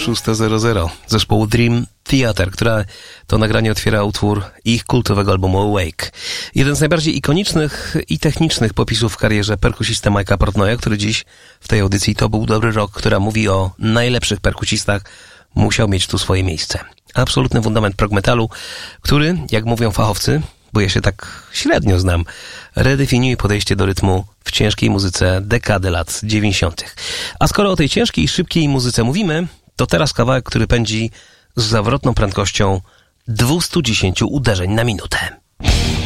6:00 zespołu Dream Theater, która to nagranie otwiera utwór ich kultowego albumu Awake. Jeden z najbardziej ikonicznych i technicznych popisów w karierze perkusisty Mike'a Portnoya, który dziś w tej audycji To był dobry rok, która mówi o najlepszych perkusistach, musiał mieć tu swoje miejsce. Absolutny fundament prog metalu, który, jak mówią fachowcy, bo ja się tak średnio znam, redefiniuje podejście do rytmu w ciężkiej muzyce dekady lat 90. A skoro o tej ciężkiej i szybkiej muzyce mówimy, to teraz kawałek, który pędzi z zawrotną prędkością 210 uderzeń na minutę.